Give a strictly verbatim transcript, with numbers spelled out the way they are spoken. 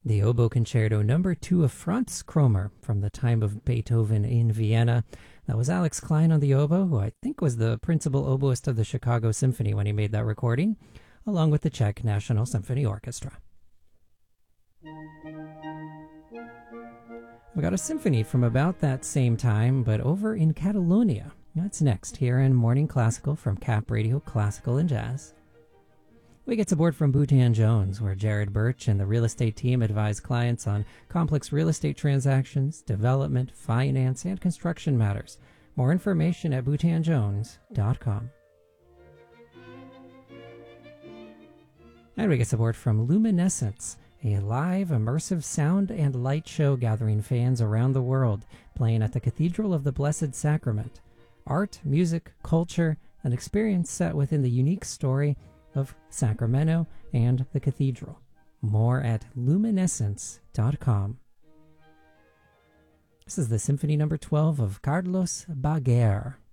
The Oboe Concerto Number two of Franz Kromer from the time of Beethoven in Vienna. That was Alex Klein on the oboe, who I think was the principal oboist of the Chicago Symphony when he made that recording, along with the Czech National Symphony Orchestra. We got a symphony from about that same time, but over in Catalonia. That's next here in Morning Classical from Cap Radio Classical and Jazz. We get support from Boutin Jones, where Jared Birch and the real estate team advise clients on complex real estate transactions, development, finance, and construction matters. More information at boutin jones dot com. And we get support from Luminescence, a live, immersive sound and light show gathering fans around the world, playing at the Cathedral of the Blessed Sacrament. Art, music, culture, an experience set within the unique story of Sacramento and the cathedral. More at luminescence dot com. This is the Symphony Number twelve of Carlos Baguer.